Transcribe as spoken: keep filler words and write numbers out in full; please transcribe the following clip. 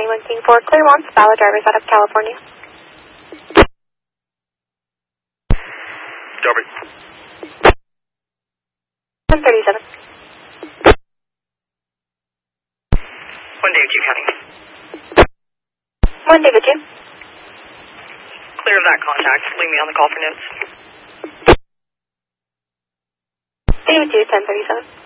ninety-one King four, Claremont, valid drivers out of California. Copy. one thirty-seven. one David two County. one David two. Clear of that contact. Leave me on the call for notes. David two, ten thirty-seven.